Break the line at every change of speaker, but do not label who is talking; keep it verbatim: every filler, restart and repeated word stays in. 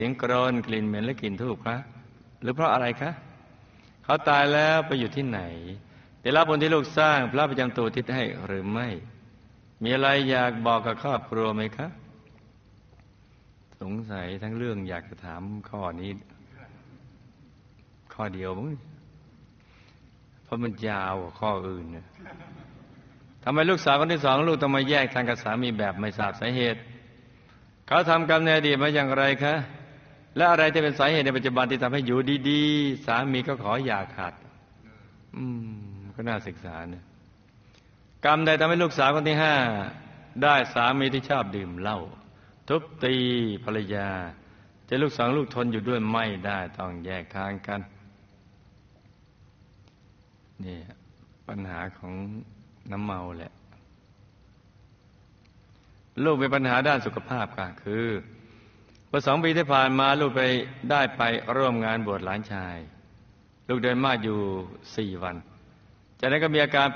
สียงกรนกลิ่นเหม็นและกลิ่นทูบคะหรือเพราะอะไรคะเขาตายแล้วไปอยู่ที่ไหนได้รับบุญที่ลูกสร้างพระประจำตัวทิศให้หรือไม่มีอะไรอยากบอกกับครอบครัวไหมคะสงสัยทั้งเรื่องอยากจะถามข้อนี้ข้อเดียวมั้งเพราะมันยาวกว่าข้ออื่นเนี่ยทำไมลูกสาวคนที่สองลูกต้องมาแยกทางกับสามีแบบไม่ทราบสาเหตุเขาทำกรรมในอดีตมาอย่างไรคะและอะไรที่เป็นสาเหตุในปัจจุบันที่ทำให้อยู่ดีๆสามีก็ขออย่าขาดอืมก็น่าศึกษาเนี่ยกรรมใดทำให้ลูกสาวคนที่ห้าได้สามีที่ชอบดื่มเหล้าทุบตีภรรยาจะลูกสองลูกทนอยู่ด้วยไม่ได้ต้องแยกทางกันนี่ปัญหาของน้ำเมาแหละลูกมีปัญหาด้านสุขภาพก็คือเมื่อสองปีที่ผ่านมาลูกไปได้ไปร่วมงานบวชหลานชายลูกเดินมากอยู่สี่วันจากนั้นก็มีอาการ